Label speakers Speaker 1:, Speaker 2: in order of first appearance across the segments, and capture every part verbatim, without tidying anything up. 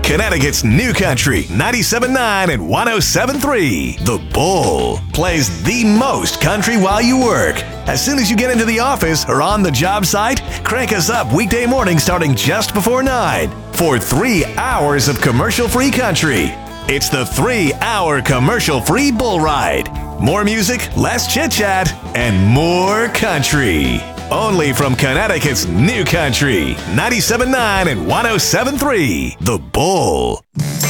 Speaker 1: Connecticut's New Country, ninety-seven point nine and one oh seven point three. The Bull plays the most country while you work. As soon as you get into the office or on the job site, crank us up weekday morning starting just before nine for three hours of commercial-free country. It's the three-hour commercial-free Bull Ride. More music, less chit-chat, and more country. Only from Connecticut's New Country, ninety-seven point nine and one oh seven point three. The Bull.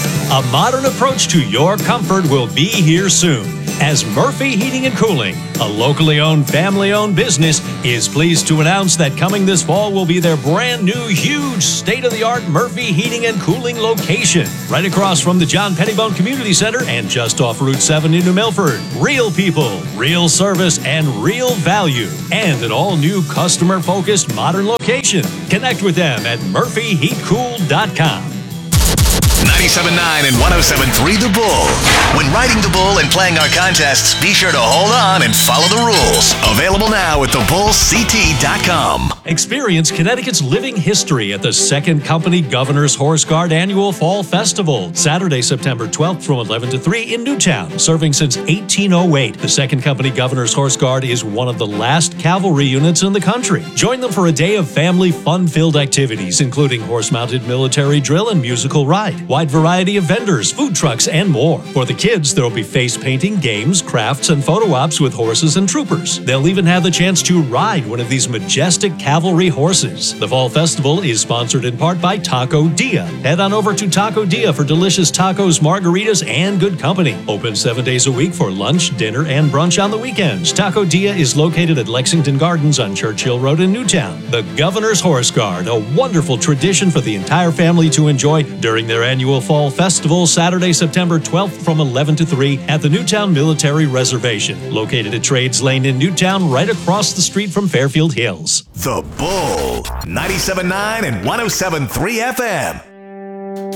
Speaker 2: A modern approach to your comfort will be here soon, as Murphy Heating and Cooling, a locally owned, family-owned business, is pleased to announce that coming this fall will be their brand new, huge, state-of-the-art Murphy Heating and Cooling location, right across from the John Pettibone Community Center and just off Route seven into Milford. Real people, real service, and real value, and an all-new customer-focused modern location. Connect with them at murphy heat cool dot com.
Speaker 1: ninety-seven point nine and one oh seven point three The Bull. When riding the Bull and playing our contests, be sure to hold on and follow the rules. Available now at the bull c t dot com.
Speaker 2: Experience Connecticut's living history at the Second Company Governor's Horse Guard Annual Fall Festival, Saturday, September twelfth from eleven to three in Newtown. Serving since eighteen oh eight, the Second Company Governor's Horse Guard is one of the last cavalry units in the country. Join them for a day of family fun-filled activities, including horse-mounted military drill and musical ride. Wide variety of vendors, food trucks, and more. For the kids, there will be face painting, games, crafts, and photo ops with horses and troopers. They'll even have the chance to ride one of these majestic cavalry horses. The Fall Festival is sponsored in part by Taco Dia. Head on over to Taco Dia for delicious tacos, margaritas, and good company. Open seven days a week for lunch, dinner, and brunch on the weekends. Taco Dia is located at Lexington Gardens on Churchill Road in Newtown. The Governor's Horse Guard, a wonderful tradition for the entire family to enjoy during their annual Fall Festival, Saturday, September twelfth from eleven to three at the Newtown Military Reservation, located at Trades Lane in Newtown, right across the street from Fairfield Hills.
Speaker 1: The Bull, ninety-seven point nine and one oh seven point three F M.